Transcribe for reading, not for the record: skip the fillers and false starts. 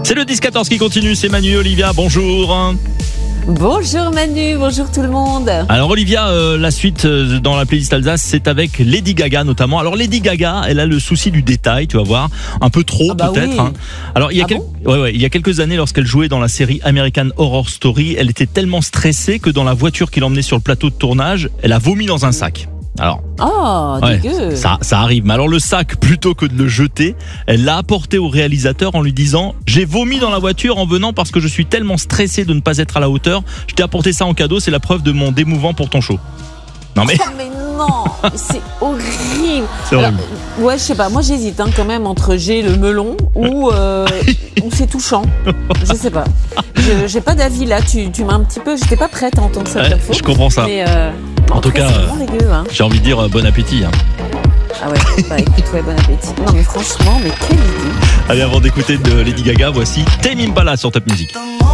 C'est le 10-14 qui continue, c'est Manu et Olivia, bonjour. Bonjour Manu, bonjour tout le monde. Alors Olivia, la suite dans la playlist Alsace, c'est avec Lady Gaga notamment. Alors Lady Gaga, elle a le souci du détail, tu vas voir, un peu trop peut-être. Oui. Hein. Alors il y a quelques années, lorsqu'elle jouait dans la série American Horror Story, elle était tellement stressée que dans la voiture qui l'emmenait sur le plateau de tournage, elle a vomi dans un sac. Alors, dégueu. ça arrive. Mais alors le sac, plutôt que de le jeter, elle l'a apporté au réalisateur en lui disant « J'ai vomi dans la voiture en venant parce que je suis tellement stressé de ne pas être à la hauteur. Je t'ai apporté ça en cadeau, c'est la preuve de mon démouvant pour ton show. » Non mais... Oh mais non, c'est horrible. C'est horrible. Alors, ouais, je sais pas, moi j'hésite quand même entre j'ai le melon ou c'est touchant. Je sais pas. J'ai pas d'avis là, tu m'as un petit peu... J'étais pas prête à entendre cette info. Je comprends ça. Mais, en tout cas, c'est vraiment dégueu, hein. J'ai envie de dire bon appétit. Hein. Ah ouais, bah écoute, ouais, bon appétit. Non mais franchement, mais quelle idée. Allez, avant d'écouter de Lady Gaga, voici Tame Impala sur Top Music.